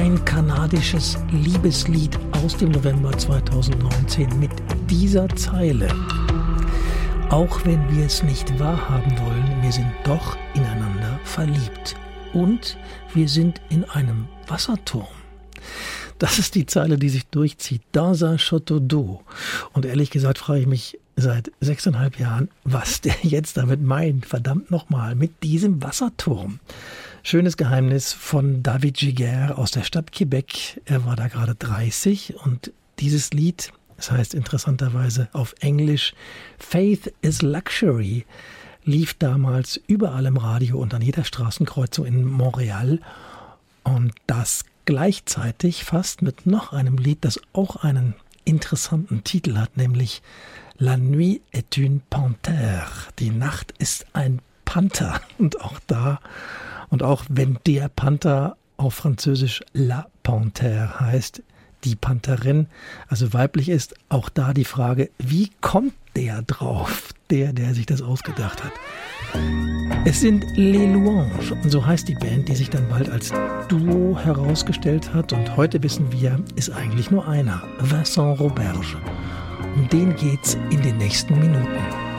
ein kanadisches Liebeslied aus dem November 2019 mit dieser Zeile. Auch wenn wir es nicht wahrhaben wollen, wir sind doch ineinander verliebt. Und wir sind in einem Wasserturm. Das ist die Zeile, die sich durchzieht. Dans un château d'eau. Und ehrlich gesagt frage ich mich seit 6,5 Jahren, was der jetzt damit meint. Verdammt nochmal, mit diesem Wasserturm. Schönes Geheimnis von David Giguère aus der Stadt Quebec. Er war da gerade 30 und dieses Lied, das heißt interessanterweise auf Englisch Faith is Luxury, lief damals überall im Radio und an jeder Straßenkreuzung in Montreal. Und das gleichzeitig fast mit noch einem Lied, das auch einen interessanten Titel hat, nämlich La nuit est une panthère. Die Nacht ist ein Panther. Und auch wenn der Panther auf Französisch La Panthère heißt, die Pantherin, also weiblich ist, auch da die Frage, wie kommt der drauf, der sich das ausgedacht hat? Es sind Les Louanges und so heißt die Band, die sich dann bald als Duo herausgestellt hat. Und heute wissen wir, ist eigentlich nur einer, Vincent Roberge. Um den geht's in den nächsten Minuten.